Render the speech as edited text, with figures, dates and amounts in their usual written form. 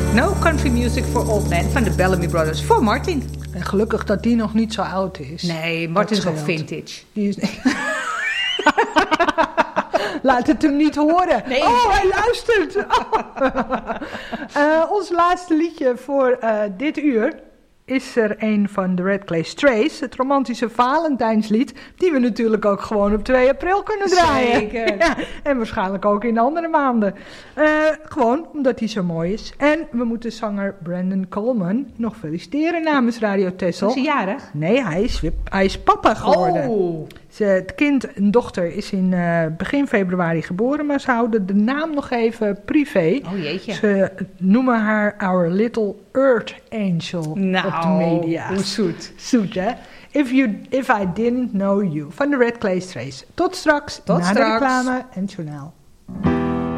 No Country Music for Old Men van de Bellamy Brothers voor Martin. En gelukkig dat die nog niet zo oud is. Nee, Martin is ook vintage. Die is... Laat het hem niet horen. Nee. Oh, hij luistert. Ons laatste liedje voor dit uur is er een van de Red Clay Strays. Het romantische Valentijnslied. Die we natuurlijk ook gewoon op 2 april kunnen draaien. Zeker. Ja, en waarschijnlijk ook in andere maanden. Gewoon omdat hij zo mooi is. En we moeten zanger Brandon Coleman nog feliciteren namens Radio Texel. Was hij jarig? Nee, hij is papa geworden. Oh. Het kind, een dochter, is in begin februari geboren, maar ze houden de naam nog even privé. Oh jeetje. Ze noemen haar Our Little Earth Angel Nou, op de media. hoe zoet. Zoet, hè? If I Didn't Know You van de Red Clay Strays. Tot straks, Tot na straks. de reclame en het journaal.